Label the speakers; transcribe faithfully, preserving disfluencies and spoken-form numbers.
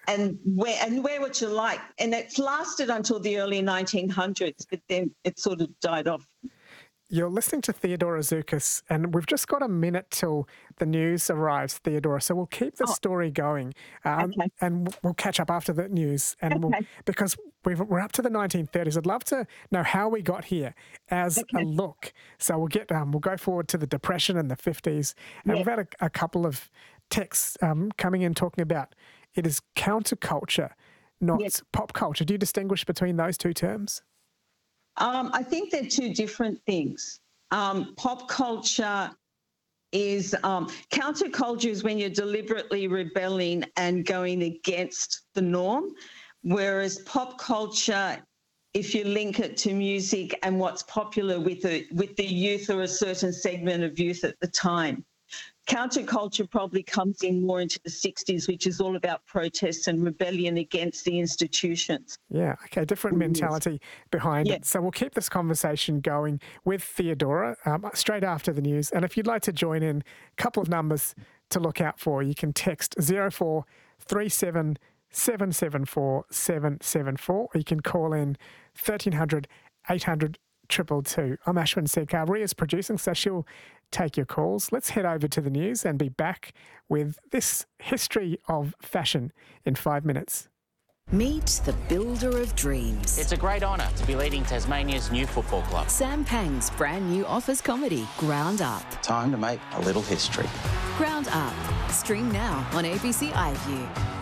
Speaker 1: and wear and wear what you like. And it's lasted until the early nineteen hundreds, but then it sort of died off.
Speaker 2: You're listening to Theodora Zoukis, and we've just got a minute till the news arrives, Theodora. So we'll keep the oh. story going, um,
Speaker 1: okay.
Speaker 2: and we'll catch up after the news. And
Speaker 1: okay.
Speaker 2: we'll, because we've, we're up to the nineteen thirties, I'd love to know how we got here as okay. a look. So we'll get um, we'll go forward to the Depression and the fifties, and yeah. we've had a, a couple of texts um, coming in talking about it is counterculture, not yes. pop culture. Do you distinguish between those two terms?
Speaker 1: Um, I think they're two different things. Um, pop culture is um, counterculture is when you're deliberately rebelling and going against the norm, whereas pop culture, if you link it to music and what's popular with the with the youth or a certain segment of youth at the time. Counterculture probably comes in more into the sixties, which is all about protests and rebellion against the institutions.
Speaker 2: Yeah, okay, different mentality behind yeah. it. So we'll keep this conversation going with Theodora um, straight after the news. And if you'd like to join in, a couple of numbers to look out for. You can text zero four three seven seven seven four seven seven four, or you can call in thirteen hundred eight hundred two two two. I'm Ashwin Sekar. Ria's producing, so she'll take your calls. Let's head over to the news and be back with this history of fashion in five minutes.
Speaker 3: Meet the builder of dreams.
Speaker 4: It's a great honour to be leading Tasmania's new football club.
Speaker 3: Sam Pang's brand new office comedy, Ground Up.
Speaker 5: Time to make a little history.
Speaker 3: Ground Up. Stream now on A B C iView.